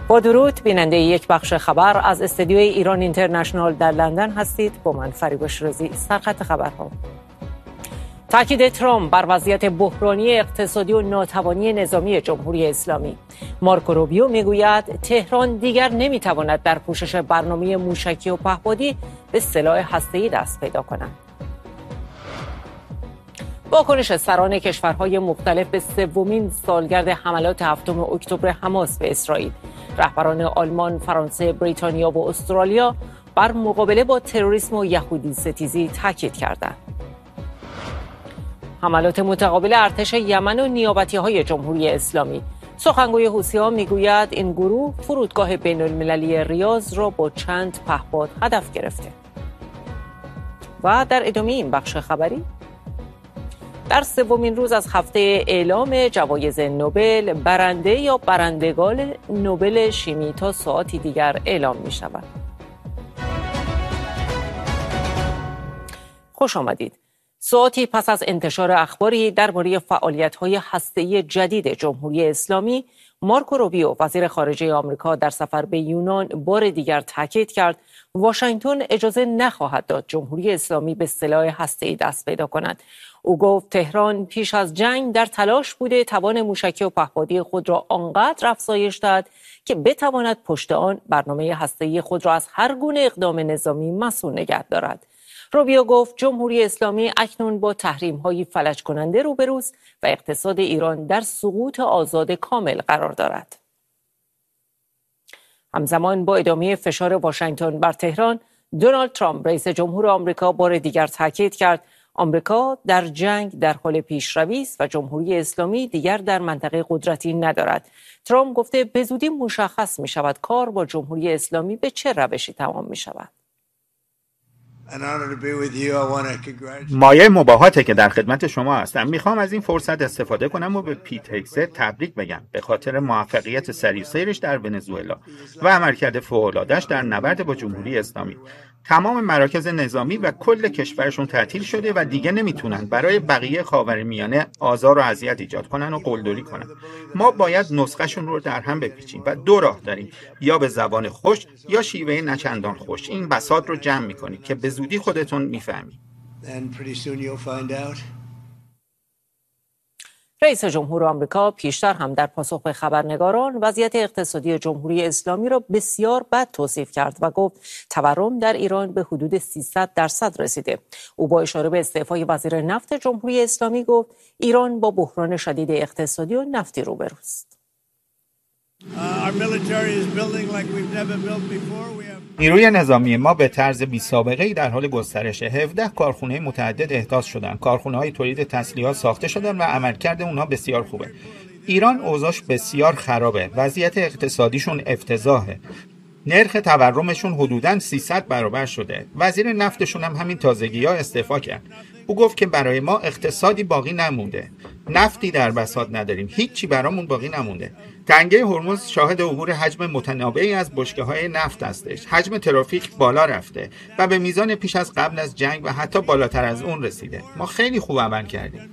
با درود، بیننده یک بخش خبر از استودیوی ایران اینترنشنال در لندن هستید. با من فریبا شیرازی. سرخط خبرها: تاکید ترامپ بر وضعیت بحرانی اقتصادی و ناتوانی نظامی جمهوری اسلامی. مارکو روبیو میگوید تهران دیگر نمیتواند در پوشش برنامه موشکی و پهپادی به سلاح هسته‌ای دست پیدا کند. واکنش سران کشورهای مختلف به سومین سالگرد حملات 7 اکتبر حماس به اسرائیل. رهبران آلمان، فرانسه، بریتانیا و استرالیا بر مقابله با تروریسم و یهودی ستیزی تاکید کردند. حملات متقابل ارتش یمن و نیابتی‌های جمهوری اسلامی. سخنگوی حوثی‌ها میگوید این گروه فرودگاه بین‌المللی ریاض را با چند پهپاد هدف گرفته. و در ادامه این بخش خبری، در سومین روز از هفته اعلام جوایز نوبل، برنده یا برندگان نوبل شیمی تا ساعتی دیگر اعلام می شود. خوش آمدید. ساعتی پس از انتشار اخباری درباره فعالیت‌های هسته‌ای جدید جمهوری اسلامی، مارکو روبیو وزیر خارجه آمریکا در سفر به یونان بار دیگر تاکید کرد واشنگتن اجازه نخواهد داد جمهوری اسلامی به سلاح هسته‌ای دست پیدا کند. او گفت تهران پیش از جنگ در تلاش بوده توان موشکی و پهپادی خود را آنقدر افزایش دهد که بتواند پشت آن برنامه هسته‌ای خود را از هر گونه اقدام نظامی مسئول نگه دارد. روبیو گفت جمهوری اسلامی اکنون با تحریم‌های فلج کننده روبروست و اقتصاد ایران در سقوط آزاد کامل قرار دارد. همزمان با ادامه فشار واشنگتن بر تهران، دونالد ترامپ رئیس جمهور آمریکا بار دیگر تاکید کرد آمریکا در جنگ در حال پیشروی است و جمهوری اسلامی دیگر در منطقه قدرتی ندارد. ترامپ گفته به زودی مشخص می شود کار با جمهوری اسلامی به چه روشی تمام می شود. مایه مباهاته که در خدمت شما هستم. میخوام از این فرصت استفاده کنم و به پیت هگست تبریک بگم به خاطر موفقیت سریع سیرش در ونزوئلا و عملکرد فوق‌العاده‌اش در نبرد با جمهوری اسلامی. تمام مراکز نظامی و کل کشورشون تعطیل شده و دیگه نمیتونن برای بقیه خاورمیانه آزار و اذیت ایجاد کنن و قلدری کنن. ما باید نسخه‌شون رو در هم بپیچیم و دو راه داریم، یا به زبان خوش یا شیوه نچندان خوش. این بساط رو جمع می‌کنید که به زودی خودتون میفهمید. رئیس جمهور آمریکا پیشتر هم در پاسخ به خبرنگاران وضعیت اقتصادی جمهوری اسلامی را بسیار بد توصیف کرد و گفت تورم در ایران به حدود 300% رسیده. او با اشاره به استعفای وزیر نفت جمهوری اسلامی گفت ایران با بحران شدید اقتصادی و نفتی روبروست. نیروی نظامی ما به طرز بی‌سابقه‌ای در حال گسترشه. 17 کارخانه متعدد احداث شدن. کارخانه‌های تولید تسلیحات ساخته شدن و عملکرد اونها بسیار خوبه. ایران اوضاعش بسیار خرابه. وضعیت اقتصادیشون افتضاحه. نرخ تورمشون حدوداً 300 برابر شده. وزیر نفتشون هم همین تازگی‌ها استعفا کرد. او گفت که برای ما اقتصادی باقی نمونده. نفتی در بساط نداریم. هیچی برامون باقی نمونده. تنگه هرمز شاهد عبور حجم متنوعی از بشکه‌های نفت هستش. حجم ترافیک بالا رفته و به میزان پیش از قبل از جنگ و حتی بالاتر از اون رسیده. ما خیلی خوب عمل کردیم.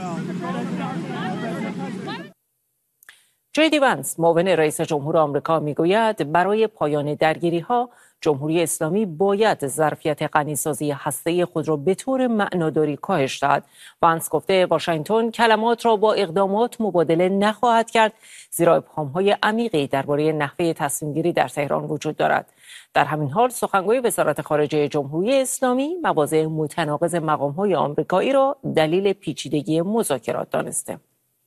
جی دی وانس، معاون رئیس جمهور آمریکا میگوید برای پایان درگیری‌ها جمهوری اسلامی باید ظرفیت غنیسازی هسته‌ای خود را به طور معناداری کاهش دهد. وانس گفته واشنگتن کلمات را با اقدامات مبادله نخواهد کرد زیرا ابهام‌های عمیقی درباره نحوه تصمیم‌گیری در تهران وجود دارد. در همین حال سخنگوی وزارت خارجه جمهوری اسلامی مواضع متناقض مقام‌های آمریکایی را دلیل پیچیدگی مذاکرات دانسته.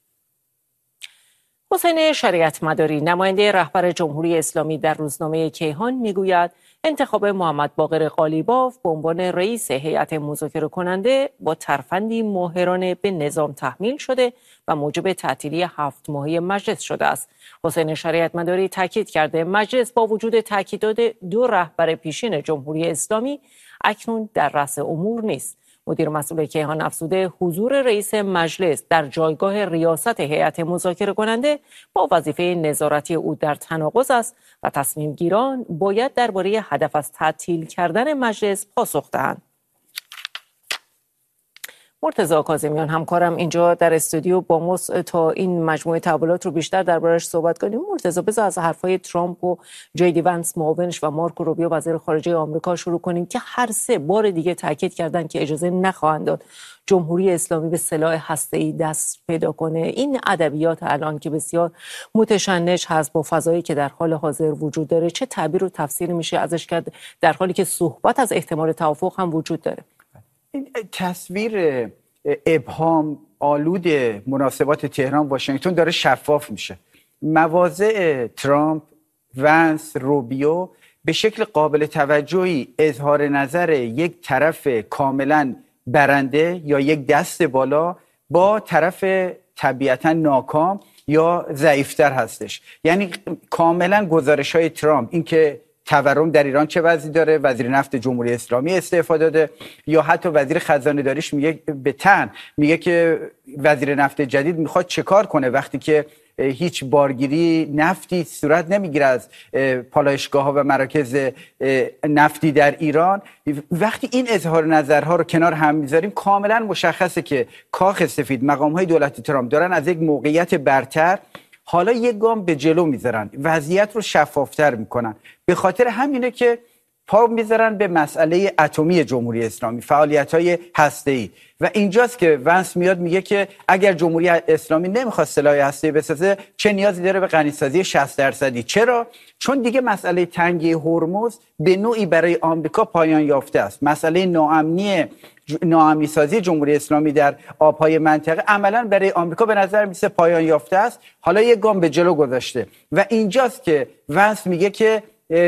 حسین شریعت مداری، نماینده رهبر جمهوری اسلامی در روزنامه کیهان میگوید انتخاب محمد باقر قالیباف به عنوان رئیس هیئت مذاکره کننده با ترفندی ماهرانه به نظام تحمیل شده و موجب تعطیلی 7 ماهه مجلس شده است. حسین شریعت مداری تاکید کرده مجلس با وجود تاکیدات 2 رهبر پیشین جمهوری اسلامی اکنون در رأس امور نیست. مدیر مسئول کیهان افزوده حضور رئیس مجلس در جایگاه ریاست هیئت مذاکره کننده با وظیفه نظارتی او در تناقض است و تصمیم گیران باید درباره هدف از تعطیل کردن مجلس پاسخ دهند. مرتضی کاظمیان همکارم اینجا در استودیو با ماست تا این مجموعه تحولات رو بیشتر دربارش صحبت کنیم. مرتضی، بذار از حرفای ترامپ و جی وانس معاونش و مارکو روبیو وزیر خارجه آمریکا شروع کنیم که هر سه بار دیگه تاکید کردن که اجازه نخواهند داد جمهوری اسلامی به سلاح هسته‌ای دست پیدا کنه. این ادبیات الان که بسیار متشنج هست با فضایی که در حال حاضر وجود داره، چه تعبیر و تفسیر میشه ازش کرد در حالی که صحبت از احتمال توافق هم وجود داره؟ این تصویر ابهام آلود مناسبات تهران واشنگتن داره شفاف میشه. مواضع ترامپ، ونس، روبیو به شکل قابل توجهی اظهار نظر یک طرف کاملا برنده یا یک دست بالا با طرف طبیعتا ناکام یا ضعیفتر هستش. یعنی کاملا گزارش های ترامپ، اینکه تورم در ایران چه وضعی داره، وزیر نفت جمهوری اسلامی استعفا داده، یا حتی وزیر خزانه داریش میگه به تن میگه که وزیر نفت جدید میخواد چه کار کنه وقتی که هیچ بارگیری نفتی صورت نمیگیره از پالایشگاه ها و مراکز نفتی در ایران. وقتی این اظهار نظرها رو کنار هم میذاریم کاملا مشخصه که کاخ سفید، مقام های دولت ترامپ دارن از یک موقعیت برتر حالا یک گام به جلو میذارن، وضعیت رو شفافتر میکنن. به خاطر همینه که پا میذارن به مسئله اتمی جمهوری اسلامی، فعالیت‌های هسته‌ای. و اینجاست که ونس میاد میگه که اگر جمهوری اسلامی نمیخواد سلاح هسته‌ای بسازه چه نیازی داره به غنیسازی 60%؟ چرا؟ چون دیگه مسئله تنگی هرمز به نوعی برای آمریکا پایان یافته است. مسئله ناامنی سازی جمهوری اسلامی در آبهای منطقه عملاً برای آمریکا به نظر میسه پایان یافته است. حالا یک گام به جلو گذاشته و اینجاست که ونس میگه که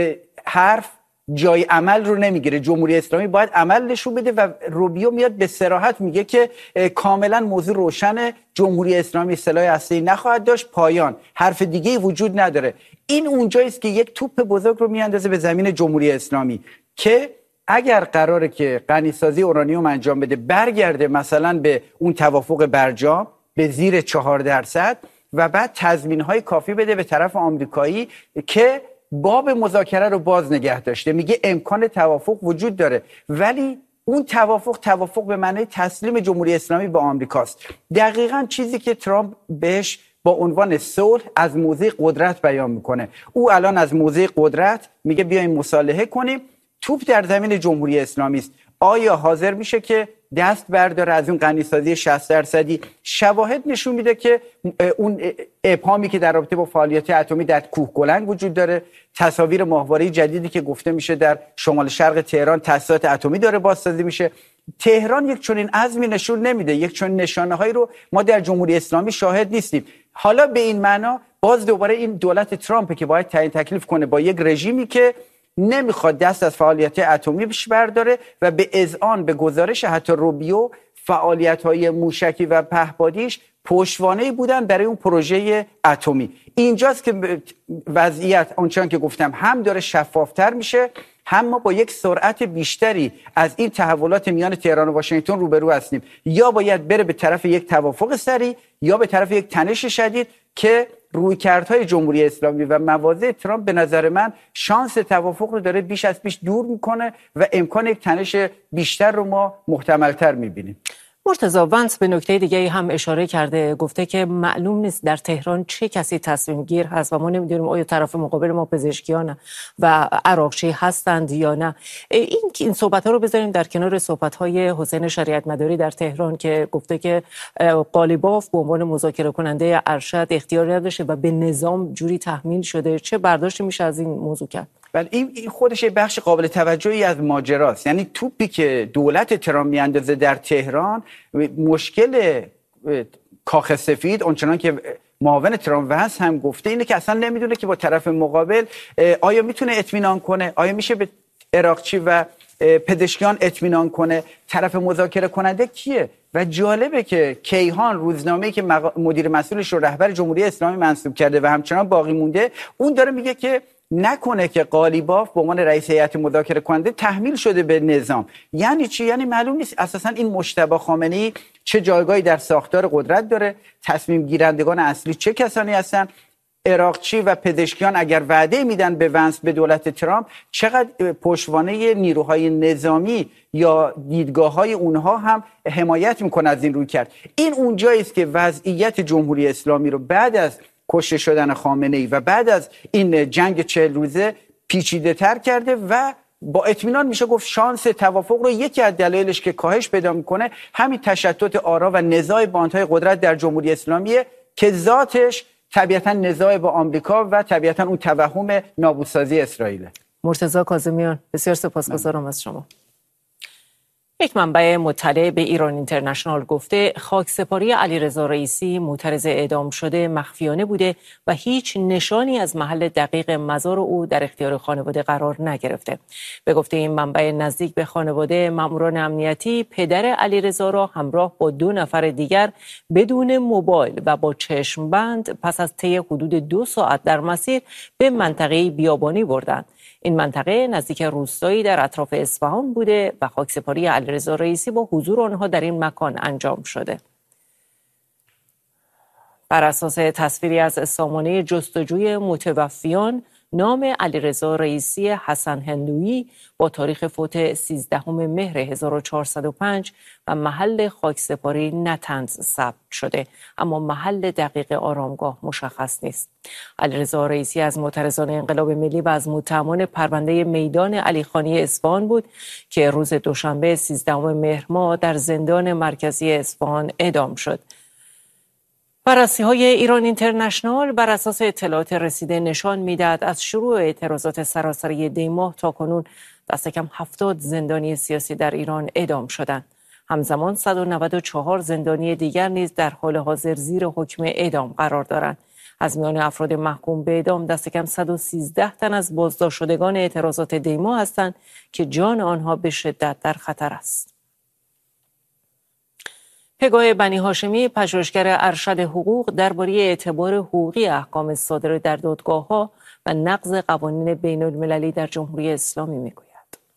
حرف جای عمل رو نمیگیره، جمهوری اسلامی باید عمل نشون بده و روبیو میاد به صراحت میگه که کاملا موضوع روشنه، جمهوری اسلامی سلاح هسته‌ای نخواهد داشت، پایان، حرف دیگه‌ای وجود نداره. این اونجایی است که یک توپ بزرگ رو میاندازه به زمین جمهوری اسلامی که اگر قراره که غنیسازی اورانیوم انجام بده برگرده مثلا به اون توافق برجام به زیر 4% و بعد تضمین‌های کافی بده به طرف آمریکایی که باب مذاکره رو باز نگه داشته. میگه امکان توافق وجود داره ولی اون توافق به معنی تسلیم جمهوری اسلامی به آمریکاست. دقیقاً چیزی که ترامپ بهش با عنوان صلح از موضع قدرت بیان میکنه. او الان از موضع قدرت میگه بیایم مصالحه کنیم. توپ در زمین جمهوری اسلامی است. آیا حاضر میشه که دست برداره از اون غنیسازی 60%؟ شواهد نشون میده که اون ابهامی که در رابطه با فعالیت اتمی در کوهگلنگ وجود داره، تصاویر ماهواره جدیدی که گفته میشه در شمال شرق تهران تأسیسات اتمی داره بازسازی میشه. تهران یک چنین عزمی نشون نمیده، یک چنین نشانه‌هایی رو ما در جمهوری اسلامی شاهد نیستیم. حالا به این معنا باز دوباره این دولت ترامپ که باید تعیین تکلیف کنه با یک رژیمی که نمیخواد دست از فعالیت اتمی برداره و به اذعان به گزارش حتی روبیو فعالیت‌های موشکی و پهپادیش پشتوانه‌ای بودن برای اون پروژه اتمی. اینجاست که وضعیت آنچنان که گفتم هم داره شفافتر میشه، هم ما با یک سرعت بیشتری از این تحولات میان تهران و واشنگتن روبرو هستیم. یا باید بره به طرف یک توافق سریع یا به طرف یک تنش شدید که رویکردهای جمهوری اسلامی و مواضع ترامپ به نظر من شانس توافق رو داره بیش از پیش دور میکنه و امکان یک تنش بیشتر رو ما محتملتر میبینیم. مرتضی، ونس به نکته دیگه هم اشاره کرده، گفته که معلوم نیست در تهران چه کسی تصمیم گیر هست و ما نمیدونیم آیا طرف مقابل ما پزشکیان و عراقچی هستند یا نه. این صحبت ها رو بذاریم در کنار صحبت های حسین شریعت مداری در تهران که گفته که قالیباف به عنوان مذاکره کننده ارشد اختیار نداشته و به نظام جوری تحمیل شده. چه برداشتی میشه از این موضوع کرد؟ ولی این خودش بخش قابل توجهی از ماجراست. یعنی توپی که دولت ترامپ میاندازه در تهران، مشکل کاخ سفید اونچنان که معاون ترامپ ونس هم گفته اینه که اصلا نمیدونه که با طرف مقابل آیا میتونه اطمینان کنه، آیا میشه به عراقچی و پزشکیان اطمینان کنه، طرف مذاکره کننده کیه. و جالبه که کیهان روزنامه‌ای که مدیر مسئولش رو رهبر جمهوری اسلامی منصوب کرده و همچنان باقی مونده، اون داره میگه که نکنه که قالیباف به عنوان رئیس هیئت مذاکره کننده تحمیل شده به نظام. یعنی چی؟ یعنی معلوم نیست اساسا این مجتبی خامنه‌ای چه جایگاهی در ساختار قدرت داره، تصمیم گیرندگان اصلی چه کسانی هستن. عراقچی و پزشکیان اگر وعده میدن به ونس به دولت ترامپ، چقدر پشتوانه نیروهای نظامی یا دیدگاه‌های اونها هم حمایت میکنه از این روی کرد. این اونجایی است که وضعیت جمهوری اسلامی رو بعد از کشته شدن خامنه‌ای و بعد از این جنگ 40 روزه پیچیده تر کرده و با اطمینان میشه گفت شانس توافق رو یکی از دلایلش که کاهش پیدا میکنه همین تشتت آرا و نزاع باندهای قدرت در جمهوری اسلامیه که ذاتش طبیعتا نزاع با آمریکا و طبیعتا اون توهم نابودسازی اسرائیل. مرتضی کاظمیان، بسیار سپاسگزارم از شما. یک منبع مطلع به ایران اینترنشنال گفته خاکسپاری علیرضا رئیسی معترض اعدام شده مخفیانه بوده و هیچ نشانی از محل دقیق مزار او در اختیار خانواده قرار نگرفته. به گفته این منبع نزدیک به خانواده، ماموران امنیتی پدر علیرضا را همراه با 2 نفر دیگر بدون موبایل و با چشمبند پس از طی حدود 2 ساعت در مسیر به منطقه بیابانی بردند. این منطقه نزدیک روستایی در اطراف اصفهان بوده و خاکسپاری علیرضا رئیسی با حضور آنها در این مکان انجام شده. بر اساس تصویری از سامانه جستجوی متوفیان، نام علیرضا رئیسی حسن هندویی با تاریخ فوت 13 مهر 1405 و محل خاکسپاری نه طنز ثبت شده، اما محل دقیق آرامگاه مشخص نیست. علیرضا رئیسی از معترضان انقلاب ملی و از متهمان پرونده میدان علیخانی اصفهان بود که روز دوشنبه 13 مهر ماه در زندان مرکزی اصفهان اعدام شد. بررسی‌های ایران اینترنشنال بر اساس اطلاعات رسیده نشان می‌دهد از شروع اعتراضات سراسری دی ماه تا کنون دست کم 70 زندانی سیاسی در ایران اعدام شدند. همزمان 194 زندانی دیگر نیز در حال حاضر زیر حکم اعدام قرار دارند. از میان افراد محکوم به اعدام دست کم 113 تن از بازداشت شدگان اعتراضات دی ماه هستند که جان آنها به شدت در خطر است. پگاه بنی هاشمی، پژوهشگر ارشد حقوق، درباره اعتبار حقوقی احکام صادره در دادگاه‌ها و نقض قوانین بین‌المللی در جمهوری اسلامی میگوید.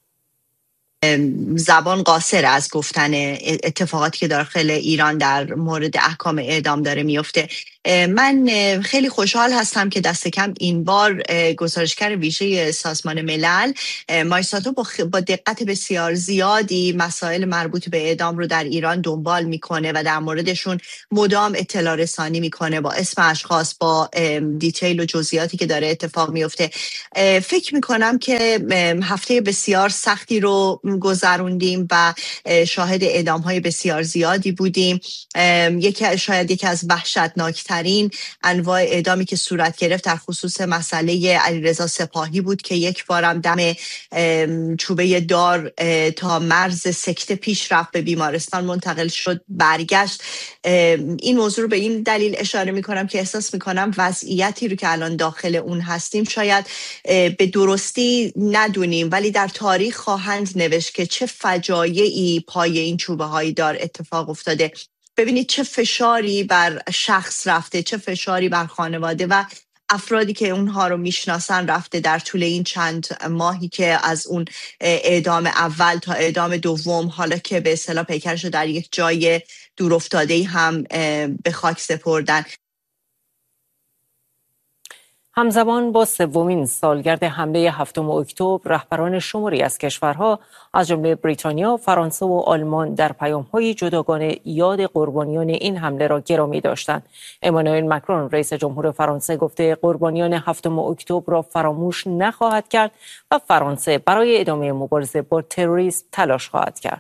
زبان قاصر از گفتن اتفاقاتی که داخل ایران در مورد احکام اعدام داره میفته. من خیلی خوشحال هستم که دست کم این بار گزارشگر ویژه سازمان ملل مایساتو با دقت بسیار زیادی مسائل مربوط به اعدام رو در ایران دنبال میکنه و در موردشون مدام اطلاع رسانی میکنه با اسم اشخاص، با دیتیل و جزئیاتی که داره اتفاق میفته. فکر میکنم که هفته بسیار سختی رو گذروندیم و شاهد اعدام‌های بسیار زیادی بودیم. شاید یکی از وحشتناکترین انواع اعدامی که صورت گرفت در خصوص مسئله علیرضا سپاهی بود که یک بارم دم چوبه دار تا مرز سکته پیش رفت، به بیمارستان منتقل شد، برگشت. این موضوع رو به این دلیل اشاره می‌کنم که احساس می‌کنم وضعیتی رو که الان داخل اون هستیم شاید به درستی ندونیم، ولی در تاریخ خواهند نوشت که چه فجایعی پای این چوبه های دار اتفاق افتاده. ببینید چه فشاری بر شخص رفته، چه فشاری بر خانواده و افرادی که اونها رو میشناسن رفته در طول این چند ماهی که از اون اعدام اول تا اعدام دوم، حالا که به اصطلاح پیکرش رو در یک جای دورافتاده‌ای هم به خاک سپردن. همزمان با 3مین سالگرد حمله 7 اکتبر، رهبران شماری از کشورها از جمله بریتانیا، فرانسه و آلمان در پیام‌های جداگانه یاد قربانیان این حمله را گرامی داشتند. امانوئل مکرون، رئیس جمهور فرانسه، گفته قربانیان 7 اکتبر را فراموش نخواهد کرد و فرانسه برای ادامه مبارزه با تروریسم تلاش خواهد کرد.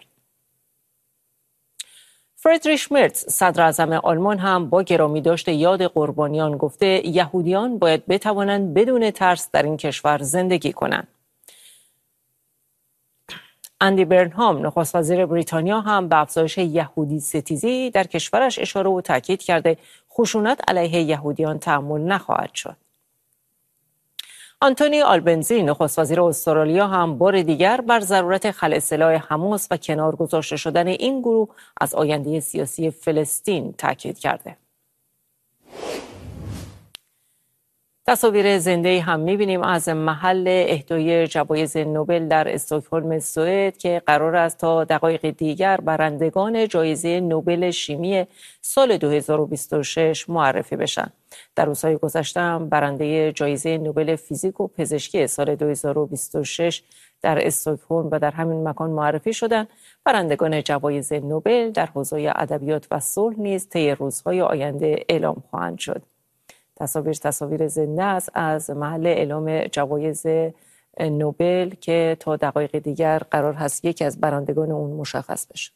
فریدریش مرتز، صدر اعظم آلمان، هم با گرامی داشته یاد قربانیان گفته یهودیان باید بتوانند بدون ترس در این کشور زندگی کنند. اندی برنهام، نخست وزیر بریتانیا، هم به افزایش یهودی ستیزی در کشورش اشاره و تاکید کرده خشونت علیه یهودیان تحمل نخواهد شد. آنتونی آلبنزی، نخست وزیر استرالیا، هم بار دیگر بر ضرورت خلع سلاح حماس و کنار گذاشته شدن این گروه از آینده سیاسی فلسطین تاکید کرده. تصاویر زنده هم می‌بینیم از محل اهدای جوایز نوبل در استکهلم، سوئد، که قرار است تا دقایق دیگر برندگان جایزه نوبل شیمی سال 2026 معرفی بشن. در روزهای گذشته هم برنده جایزه نوبل فیزیک و پزشکی سال 2026 در استکهلم و در همین مکان معرفی شدند. برندگان جوایز نوبل در حوزه ادبیات و صلح نیز طی روزهای آینده اعلام خواهند شد. تصاویر زنده است از محل اعلام جوایز نوبل که تا دقایق دیگر قرار هست یکی از برندگان اون مشخص بشه.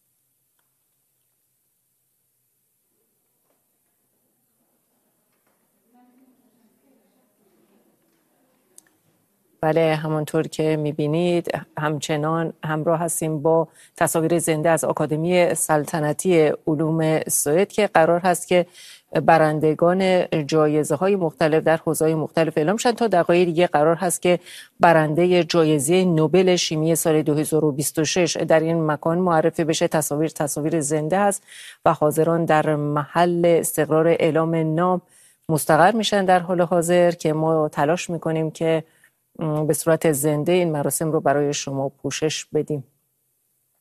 بله، همانطور که میبینید همچنان همراه هستیم با تصاویر زنده از آکادمی سلطنتی علوم سوئد که قرار هست که برندگان جایزه های مختلف در حوزه‌های مختلف اعلام شدن. تا دقایق دیگه قرار هست که برنده جایزه نوبل شیمی سال 2026 در این مکان معرفی بشه. تصاویر زنده است و حاضران در محل استقرار اعلام نام مستقر میشن در حال حاضر که ما تلاش میکنیم که به صورت زنده این مراسم رو برای شما پوشش بدیم.